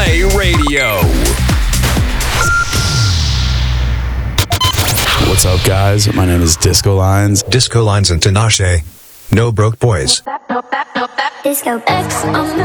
Play Radio. What's up, guys? My name is Disco Lines. Disco Lines and Tinashe. No Broke Boys. Disco X on the